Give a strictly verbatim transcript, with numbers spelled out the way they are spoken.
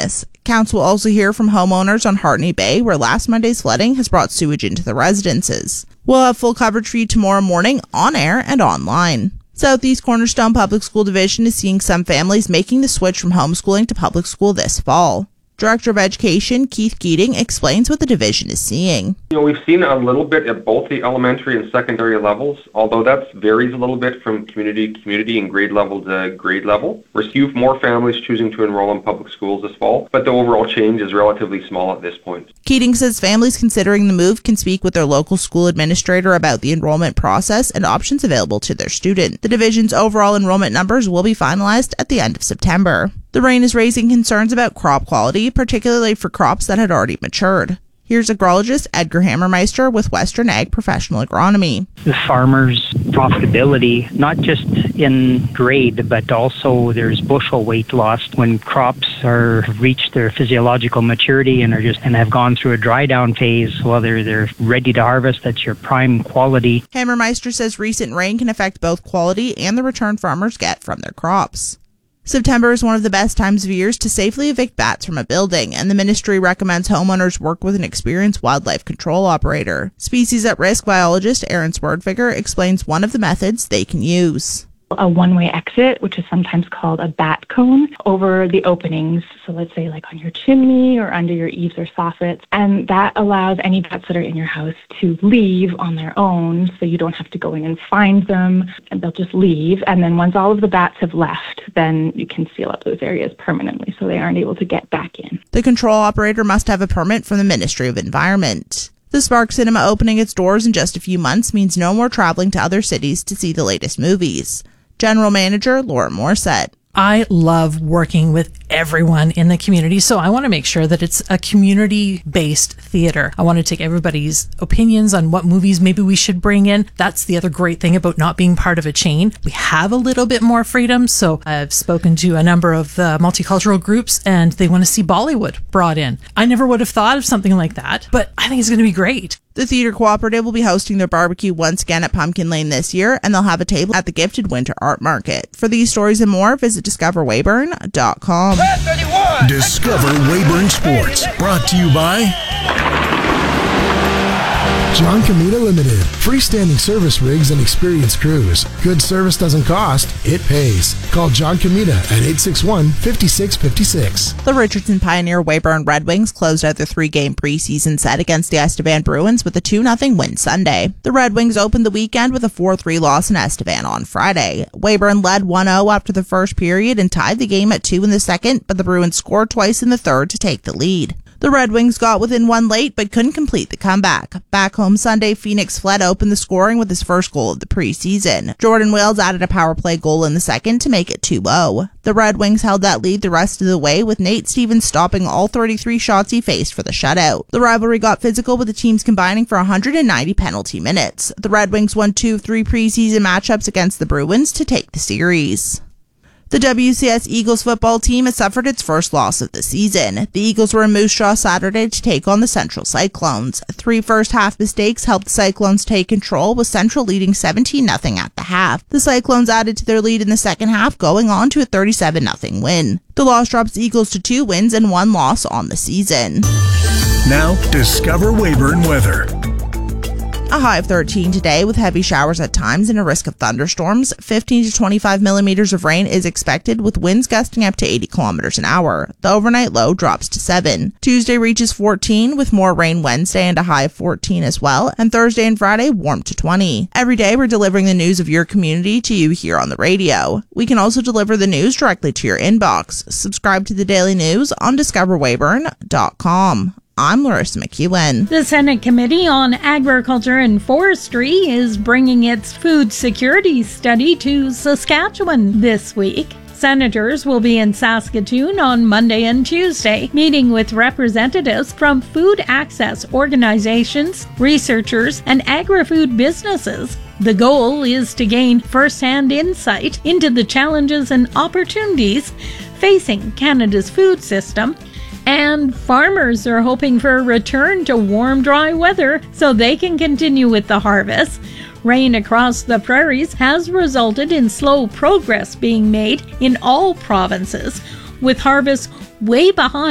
business. Council will also hear from homeowners on Hartney Bay, where last Monday's flooding has brought sewage into the residences. We'll have full coverage for you tomorrow morning, on air and online. Southeast Cornerstone Public School Division is seeing some families making the switch from homeschooling to public school this fall. Director of Education Keith Keating explains what the division is seeing. You know, we've seen a little bit at both the elementary and secondary levels, although that varies a little bit from community to community and grade level to grade level. We're seeing more families choosing to enroll in public schools this fall, but the overall change is relatively small at this point. Keating says families considering the move can speak with their local school administrator about the enrollment process and options available to their student. The division's overall enrollment numbers will be finalized at the end of September. The rain is raising concerns about crop quality, particularly for crops that had already matured. Here's agrologist Edgar Hammermeister with Western Ag Professional Agronomy. The farmer's profitability, not just in grade, but also there's bushel weight lost when crops are have reached their physiological maturity and are just and have gone through a dry down phase. Well, they're they're ready to harvest. That's your prime quality. Hammermeister says recent rain can affect both quality and the return farmers get from their crops. September is one of the best times of years to safely evict bats from a building, and the ministry recommends homeowners work with an experienced wildlife control operator. Species at Risk biologist Erin Swerdfiger explains one of the methods they can use. A one-way exit, which is sometimes called a bat cone, over the openings. So let's say like on your chimney or under your eaves or soffits. And that allows any bats that are in your house to leave on their own, so you don't have to go in and find them, and they'll just leave. And then once all of the bats have left, then you can seal up those areas permanently so they aren't able to get back in. The control operator must have a permit from the Ministry of Environment. The Spark Cinema opening its doors in just a few months means no more traveling to other cities to see the latest movies. General Manager Laura Morissette. I love working with everyone in the community, so I want to make sure that it's a community-based theater. I want to take everybody's opinions on what movies maybe we should bring in. That's the other great thing about not being part of a chain. We have a little bit more freedom, so I've spoken to a number of the multicultural groups, and they want to see Bollywood brought in. I never would have thought of something like that, but I think it's going to be great. The Theatre Cooperative will be hosting their barbecue once again at Pumpkin Lane this year, and they'll have a table at the Gifted Winter Art Market. For these stories and more, visit discover weyburn dot com. Discover Weyburn Sports, brought to you by John Comita Limited. Freestanding service rigs and experienced crews. Good service doesn't cost, it pays. Call John Comita at eight six one, five six five six. The Richardson Pioneer Weyburn Red Wings closed out their three-game preseason set against the Estevan Bruins with a two nothing win Sunday. The Red Wings opened the weekend with a four three loss in Estevan on Friday. Weyburn led one oh after the first period and tied the game at two in the second, but the Bruins scored twice in the third to take the lead. The Red Wings got within one late, but couldn't complete the comeback. Back home Sunday, Phoenix Fled opened the scoring with his first goal of the preseason. Jordan Wales added a power play goal in the second to make it two oh. The Red Wings held that lead the rest of the way, with Nate Stevens stopping all thirty-three shots he faced for the shutout. The rivalry got physical, with the teams combining for one hundred ninety penalty minutes. The Red Wings won two of three preseason matchups against the Bruins to take the series. The W C S Eagles football team has suffered its first loss of the season. The Eagles were in Moose Jaw Saturday to take on the Central Cyclones. Three first-half mistakes helped the Cyclones take control, with Central leading seventeen nothing at the half. The Cyclones added to their lead in the second half, going on to a thirty-seven nothing win. The loss drops Eagles to two wins and one loss on the season. Now, discover Weyburn weather. A high of thirteen today with heavy showers at times and a risk of thunderstorms. fifteen to twenty-five millimeters of rain is expected, with winds gusting up to eighty kilometers an hour. The overnight low drops to seven. Tuesday reaches fourteen with more rain Wednesday and a high of fourteen as well. And Thursday and Friday warm to twenty. Every day we're delivering the news of your community to you here on the radio. We can also deliver the news directly to your inbox. Subscribe to the Daily News on discover weyburn dot com. I'm Larissa McEwen. The Senate Committee on Agriculture and Forestry is bringing its food security study to Saskatchewan this week. Senators will be in Saskatoon on Monday and Tuesday, meeting with representatives from food access organizations, researchers, and agri-food businesses. The goal is to gain first-hand insight into the challenges and opportunities facing Canada's food system. And farmers are hoping for a return to warm, dry weather so they can continue with the harvest. Rain across the prairies has resulted in slow progress being made in all provinces, with harvests way behind